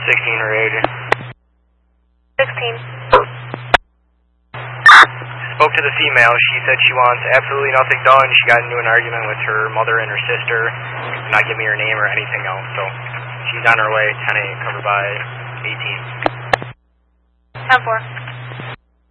16 or age. 16. Spoke to the female. She said she wants absolutely nothing done. She got into an argument with her mother and her sister. Did not give me her name or anything else. So she's on her way. 10-8, covered by 18. 10-4.